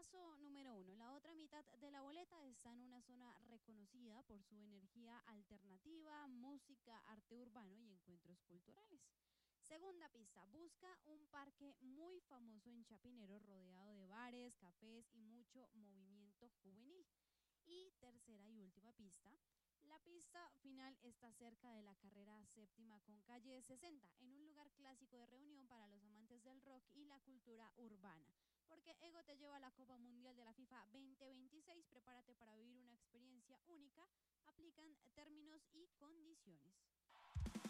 Paso número 1. La otra mitad de la boleta está en una zona reconocida por su energía alternativa, música, arte urbano y encuentros culturales. Segunda pista, busca un parque muy famoso en Chapinero rodeado de bares, cafés y mucho movimiento juvenil. Y tercera y última pista, la pista final está cerca de la carrera séptima con calle 60, en un lugar clásico de reunión para los amantes del rock y la cultura urbana. Porque Ego te lleva a la Copa Mundial de la FIFA 2026, prepárate para vivir una experiencia única, aplican términos y condiciones.